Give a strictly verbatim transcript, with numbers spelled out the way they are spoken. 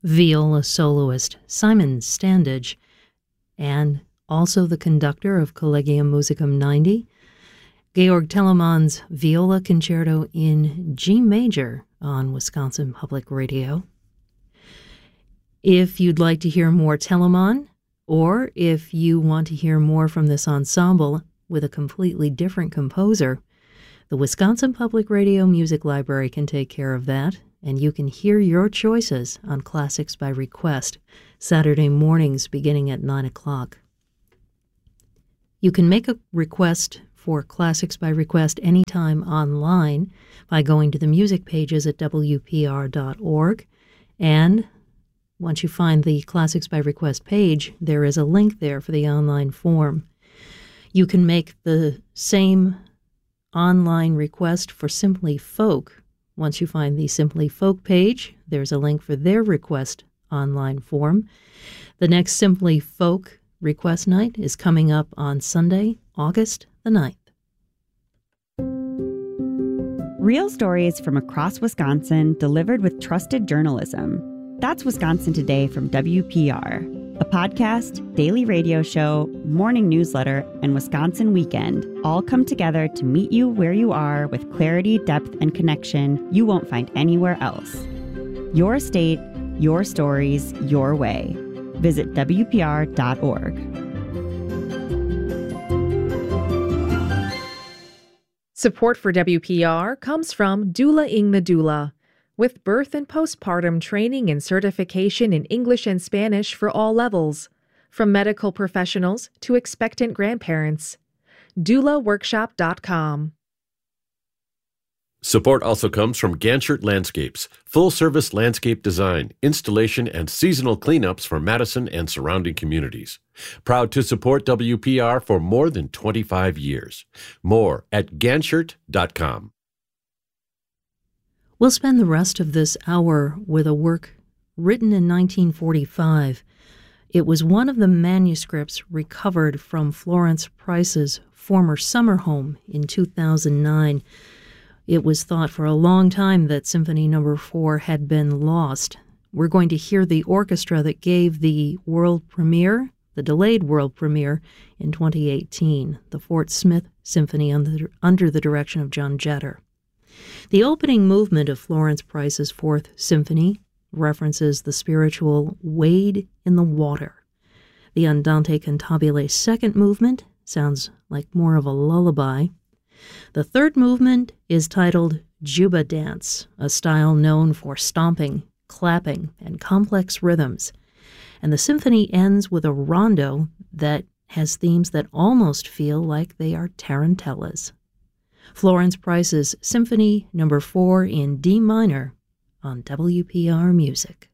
viola soloist Simon Standage, and also the conductor of Collegium Musicum ninety, Georg Telemann's Viola Concerto in G major on Wisconsin Public Radio. If you'd like to hear more Telemann, or if you want to hear more from this ensemble with a completely different composer, the Wisconsin Public Radio Music Library can take care of that, and you can hear your choices on Classics by Request, Saturday mornings beginning at nine o'clock. You can make a request for Classics by Request anytime online by going to the music pages at W P R dot org, and once you find the Classics by Request page, there is a link there for the online form. You can make the same online request for Simply Folk. Once you find the Simply Folk page, there's a link for their request online form. The next Simply Folk request night is coming up on Sunday, August the ninth. Real stories from across Wisconsin delivered with trusted journalism. That's Wisconsin Today from W P R, a podcast, daily radio show, morning newsletter, and Wisconsin Weekend all come together to meet you where you are with clarity, depth, and connection you won't find anywhere else. Your state, your stories, your way. Visit W P R dot org. Support for W P R comes from Doula Ing the Doula, with birth and postpartum training and certification in English and Spanish for all levels, from medical professionals to expectant grandparents. doula workshop dot com. Support also comes from Ganchert Landscapes, full-service landscape design, installation, and seasonal cleanups for Madison and surrounding communities. Proud to support W P R for more than twenty-five years. More at ganchert dot com. We'll spend the rest of this hour with a work written in nineteen forty-five. It was one of the manuscripts recovered from Florence Price's former summer home in two thousand nine. It was thought for a long time that Symphony Number four had been lost. We're going to hear the orchestra that gave the world premiere, the delayed world premiere, in twenty eighteen, the Fort Smith Symphony under, under the direction of John Jetter. The opening movement of Florence Price's Fourth Symphony references the spiritual wade in the water. The Andante Cantabile second movement sounds like more of a lullaby. The third movement is titled Juba Dance, a style known for stomping, clapping, and complex rhythms. And the symphony ends with a rondo that has themes that almost feel like they are tarantellas. Florence Price's Symphony Number four in D minor on W P R Music.